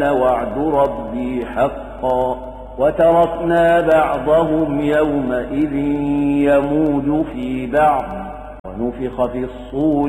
وعد ربي حقا وتركنا بعضهم يومئذ يموج في بعض ونفخ في الصور